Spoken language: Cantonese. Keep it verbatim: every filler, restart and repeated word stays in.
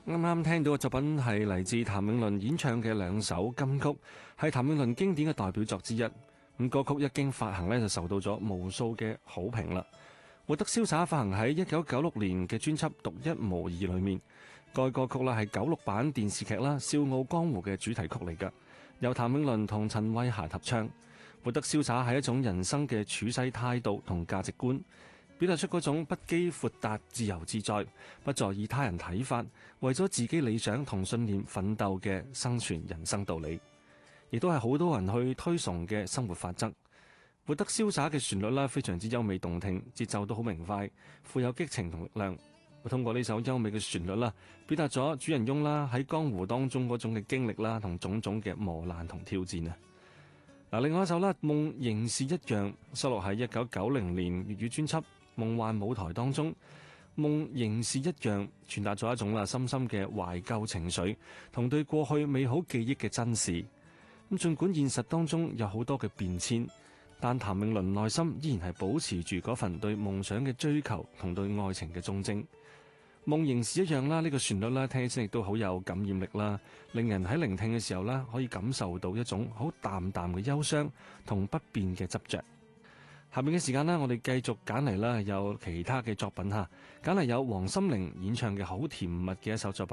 啱啱聽到嘅作品係嚟自譚詠麟演唱嘅兩首金曲，係譚詠麟經典嘅代表作之一。咁歌曲一經發行呢，就受到咗無數嘅好評啦。活得瀟灑發行喺一九九六年嘅專輯《獨一無二》裏面，該歌曲啦係九六版電視劇啦《笑傲江湖》嘅主題曲嚟㗎，由譚詠麟同陳慧嫻合唱。活得瀟灑係一種人生嘅處世態度同價值觀，表達出嗰種不羈闊達、自由自在，不在意他人睇法，為咗自己理想同信念奮鬥嘅生存人生道理，亦都係好多人去推崇嘅生活法則。活得瀟灑嘅旋律啦，非常之優美動聽，節奏都好明快，富有激情同力量。會通過呢首優美嘅旋律啦，表達咗主人翁啦喺江湖當中嗰種嘅經歷啦，同種種嘅磨難同挑戰啊！嗱，另外一首啦，《夢仍是一樣》收錄喺一九九零年粵語專輯《夢幻舞台》當中，《夢仍是一樣》傳達咗一種啦深深嘅懷舊情緒，同對過去美好記憶嘅珍視。咁儘管現實當中有好多嘅變遷，但譚詠麟內心依然係保持住嗰份對夢想嘅追求同對愛情嘅忠貞。夢仍是一樣啦，呢個旋律啦，聽起身亦都好有感染力啦，令人喺聆聽嘅時候啦，可以感受到一種好淡淡嘅憂傷同不變嘅執着。下面嘅時間呢，我哋繼續揀嚟啦，有其他嘅作品吓，揀嚟有黃心凌演唱嘅好甜蜜嘅一首作品。